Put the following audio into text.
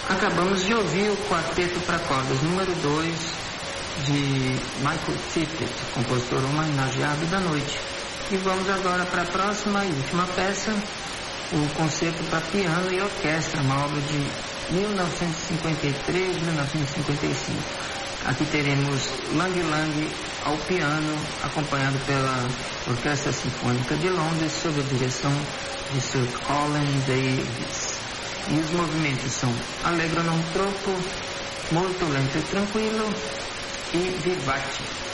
Acabamos de ouvir o quarteto para cordas número 2 de Michael Tippett, compositor homenageado da noite. E vamos agora para a próxima e última peça, o concerto para piano e orquestra, uma obra de 1953-1955. Aqui teremos Lang Lang ao piano, acompanhado pela Orquestra Sinfônica de Londres, sob a direção de Sir Colin Davis. E os movimentos são Allegro non troppo, Molto lento e tranquilo e Vivace.